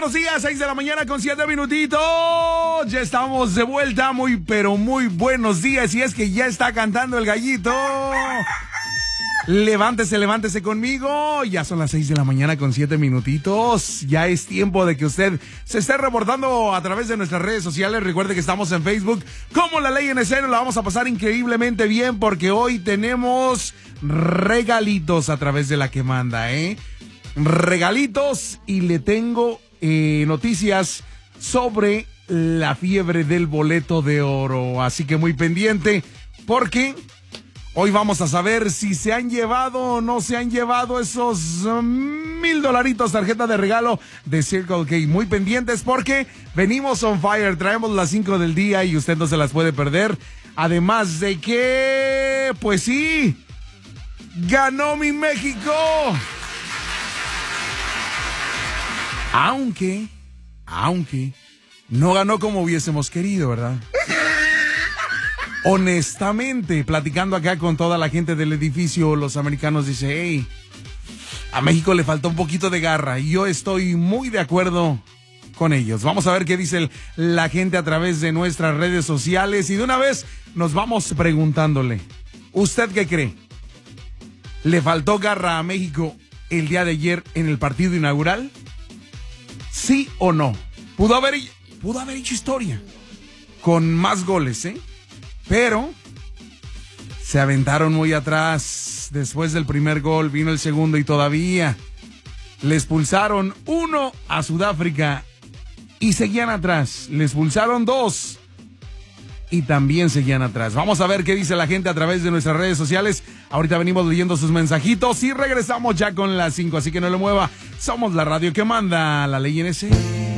buenos días, 6 de la mañana con 7 minutitos. Ya estamos de vuelta, pero muy buenos días. Y es que ya está cantando el gallito. Levántese conmigo. Ya son las 6 de la mañana con 7 minutitos. Ya es tiempo de que usted se esté reportando a través de nuestras redes sociales. Recuerde que estamos en Facebook como La Ley en Escena. La vamos a pasar increíblemente bien porque hoy tenemos regalitos a través de la que manda, regalitos, y le tengo noticias sobre la fiebre del boleto de oro. Así que muy pendiente porque hoy vamos a saber si se han llevado o no se han llevado esos $1,000 tarjeta de regalo de Circle K. Muy pendientes porque venimos on fire. Traemos las 5 del día y usted no se las puede perder. Además de que, pues sí, ganó mi México. Aunque no ganó como hubiésemos querido, ¿verdad? Honestamente, platicando acá con toda la gente del edificio, los americanos dicen, hey, a México le faltó un poquito de garra, y yo estoy muy de acuerdo con ellos. Vamos a ver qué dice la gente a través de nuestras redes sociales, y de una vez nos vamos preguntándole, ¿usted qué cree? ¿Le faltó garra a México el día de ayer en el partido inaugural? ¿Sí o no? Pudo haber hecho historia con más goles, pero se aventaron muy atrás. Después del primer gol vino el segundo y todavía le expulsaron 1 a Sudáfrica y seguían atrás. Le expulsaron 2 y también seguían atrás. Vamos a ver qué dice la gente a través de nuestras redes sociales. Ahorita venimos leyendo sus mensajitos y regresamos ya con las 5, así que no le mueva. Somos la radio que manda, La Ley en Escena.